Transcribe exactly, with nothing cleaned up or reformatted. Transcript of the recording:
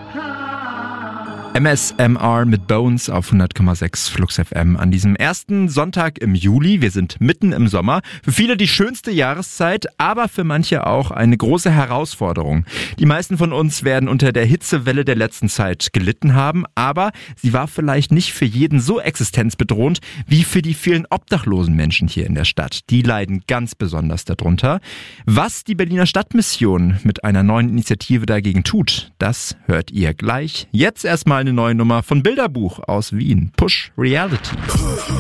M S M R mit Bones auf hundert Komma sechs Flux F M an diesem ersten Sonntag im Juli. Wir sind mitten im Sommer. Für viele die schönste Jahreszeit, aber für manche auch eine große Herausforderung. Die meisten von uns werden unter der Hitzewelle der letzten Zeit gelitten haben, aber sie war vielleicht nicht für jeden so existenzbedrohend wie für die vielen obdachlosen Menschen hier in der Stadt. Die leiden ganz besonders darunter. Was die Berliner Stadtmission mit einer neuen Initiative dagegen tut, das hört ihr gleich. Jetzt erstmal eine neue Nummer von Bilderbuch aus Wien. Push Reality.